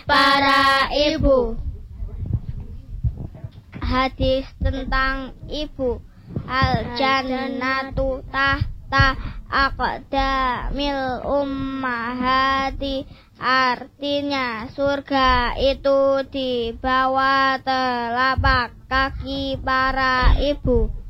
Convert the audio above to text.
para ibu. Hadis tentang ibu. Al-jannatu tahta aqdamil ummahati. Artinya surga itu di bawah telapak kaki para ibu.